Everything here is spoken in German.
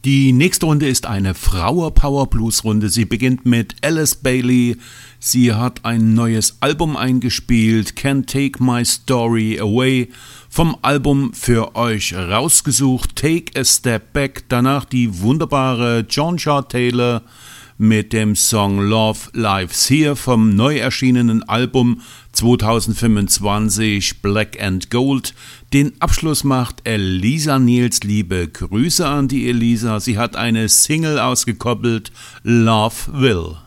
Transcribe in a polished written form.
Die nächste Runde ist eine Frauer-Power-Blues-Runde. Sie beginnt mit Alice Bailey. Sie hat ein neues Album eingespielt, Can't Take My Story Away. Vom Album für euch rausgesucht, Take a Step Back. Danach die wunderbare Johnsha Taylor mit dem Song Love Lives Here vom neu erschienenen Album 2025 Black and Gold. Den Abschluss macht Elisa Niels. Liebe Grüße an die Elisa. Sie hat eine Single ausgekoppelt, Love Will.